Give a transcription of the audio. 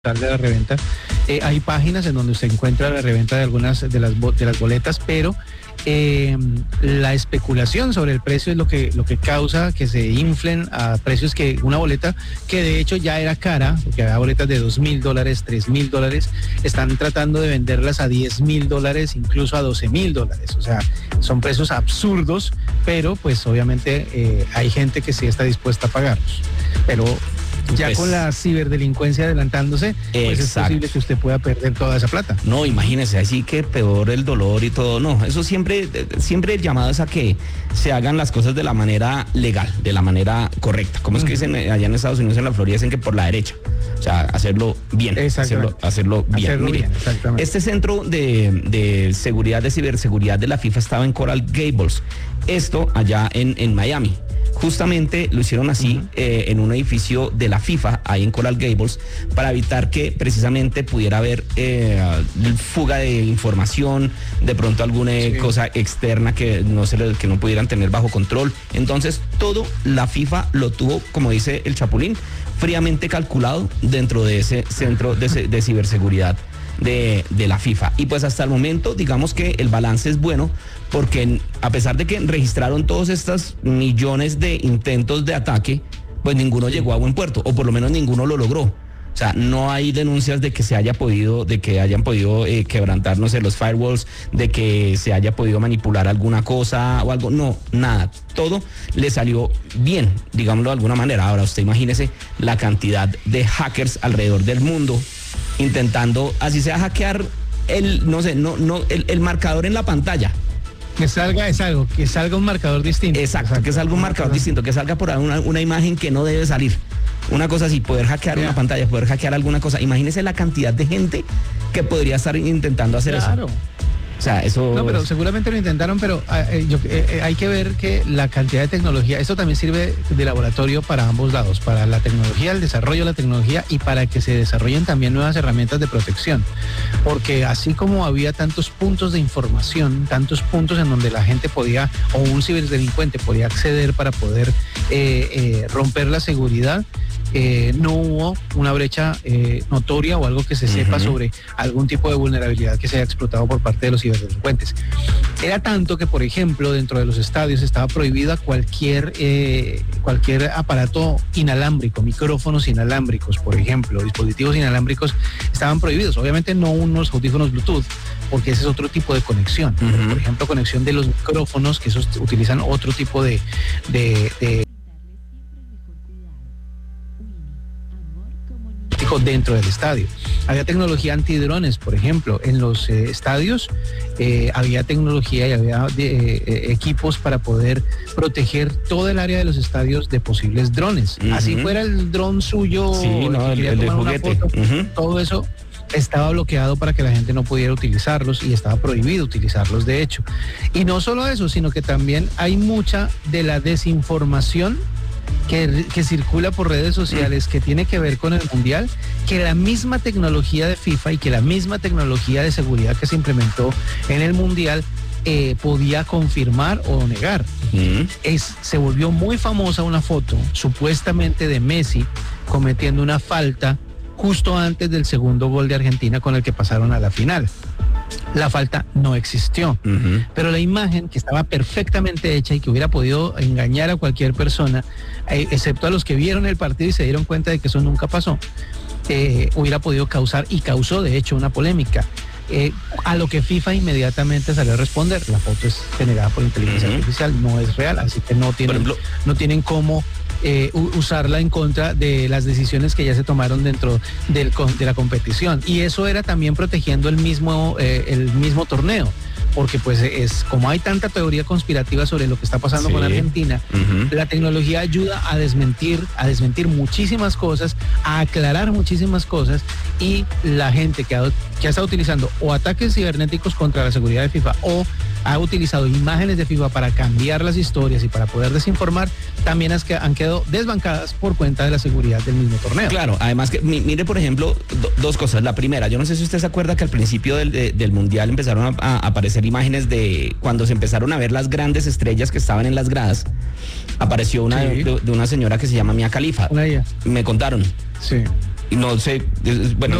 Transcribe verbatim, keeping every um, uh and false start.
de la reventa. Eh, hay páginas en donde usted encuentra la reventa de algunas de las de las boletas, pero eh, la especulación sobre el precio es lo que lo que causa que se inflen a precios que una boleta que de hecho ya era cara, porque había boletas de dos mil dólares, tres mil dólares, están tratando de venderlas a diez mil dólares, incluso a doce mil dólares. O sea, son precios absurdos, pero pues obviamente eh, hay gente que sí está dispuesta a pagarlos. Pero ya pues, con la ciberdelincuencia adelantándose, pues es posible que usted pueda perder toda esa plata. No, imagínese, así que peor el dolor y todo. No, eso siempre, siempre el llamado es a que se hagan las cosas de la manera legal, de la manera correcta. ¿Cómo es que dicen allá en Estados Unidos, en la Florida, dicen que por la derecha? O sea, hacerlo bien, hacerlo, hacerlo bien. Hacerlo Mire, bien, exactamente. Este centro de, de seguridad, de ciberseguridad de la FIFA estaba en Coral Gables, esto allá en, en Miami. Justamente lo hicieron así uh-huh. eh, en un edificio de la FIFA, ahí en Coral Gables, para evitar que precisamente pudiera haber eh, fuga de información, de pronto alguna sí. cosa externa que no, se le, que no pudieran tener bajo control. Entonces, todo la FIFA lo tuvo, como dice el Chapulín, fríamente calculado dentro de ese centro de, de ciberseguridad de, de la FIFA. Y pues hasta el momento, digamos que el balance es bueno, porque a pesar de que registraron todos estos millones de intentos de ataque, pues ninguno llegó a buen puerto, o por lo menos ninguno lo logró. O sea, no hay denuncias de que se haya podido, de que hayan podido eh, quebrantar, no sé, los firewalls, de que se haya podido manipular alguna cosa o algo. No, nada. Todo le salió bien, digámoslo de alguna manera. Ahora, usted imagínese la cantidad de hackers alrededor del mundo intentando, así sea, hackear el, no sé, no, no, el, el marcador en la pantalla. Que salga, es algo, que salga un marcador distinto. Exacto, Exacto. que salga un marcador distinto, que salga por una, una imagen que no debe salir. Una cosa así, poder hackear yeah. una pantalla, poder hackear alguna cosa. Imagínese la cantidad de gente que podría estar intentando hacer claro. eso. O sea, eso... No, pero seguramente lo intentaron, pero eh, yo, eh, hay que ver que la cantidad de tecnología, esto también sirve de laboratorio para ambos lados, para la tecnología, el desarrollo de la tecnología y para que se desarrollen también nuevas herramientas de protección. Porque así como había tantos puntos de información, tantos puntos en donde la gente podía, o un ciberdelincuente podía acceder para poder eh, eh, romper la seguridad, Eh, no hubo una brecha eh, notoria o algo que se sepa uh-huh. sobre algún tipo de vulnerabilidad que se haya explotado por parte de los ciberdelincuentes. Era tanto que, por ejemplo, dentro de los estadios estaba prohibida cualquier, eh, cualquier aparato inalámbrico, micrófonos inalámbricos, por ejemplo, dispositivos inalámbricos estaban prohibidos. Obviamente no unos audífonos Bluetooth, porque ese es otro tipo de conexión. Uh-huh. Por ejemplo, conexión de los micrófonos, que esos utilizan otro tipo de... de, de dentro del estadio. Había tecnología antidrones, por ejemplo, en los eh, estadios eh, había tecnología y había de, eh, equipos para poder proteger todo el área de los estadios de posibles drones. Uh-huh. Así fuera el dron suyo, sí, no, el, el de juguete. Foto, uh-huh. todo eso estaba bloqueado para que la gente no pudiera utilizarlos y estaba prohibido utilizarlos, de hecho. Y no solo eso, sino que también hay mucha de la desinformación Que, que circula por redes sociales, que tiene que ver con el Mundial, que la misma tecnología de FIFA y que la misma tecnología de seguridad que se implementó en el Mundial eh, podía confirmar o negar. Mm. Es, se volvió muy famosa una foto, supuestamente de Messi, cometiendo una falta justo antes del segundo gol de Argentina con el que pasaron a la final. La falta no existió, uh-huh. pero la imagen, que estaba perfectamente hecha y que hubiera podido engañar a cualquier persona, eh, excepto a los que vieron el partido y se dieron cuenta de que eso nunca pasó, eh, hubiera podido causar, y causó de hecho, una polémica. Eh, a lo que FIFA inmediatamente salió a responder: la foto es generada por inteligencia uh-huh. artificial, no es real, así que no tienen, ejemplo, no tienen cómo eh, usarla en contra de las decisiones que ya se tomaron dentro del, de la competición. Y eso era también protegiendo el mismo, eh, el mismo torneo, porque pues es como hay tanta teoría conspirativa sobre lo que está pasando sí. con Argentina, uh-huh. la tecnología ayuda a desmentir, a desmentir muchísimas cosas, a aclarar muchísimas cosas, y la gente que ha, que ha estado utilizando o ataques cibernéticos contra la seguridad de FIFA o ha utilizado imágenes de FIFA para cambiar las historias y para poder desinformar, también es que han quedado desbancadas por cuenta de la seguridad del mismo torneo. Claro, además que mire, por ejemplo, do, dos cosas. La primera, yo no sé si usted se acuerda que al principio del, de, del Mundial empezaron a, a aparecer imágenes de cuando se empezaron a ver las grandes estrellas que estaban en las gradas. Apareció una sí. de, de una señora que se llama Mia Khalifa. Una ella. Me contaron. Sí. Y no sé, es- bueno.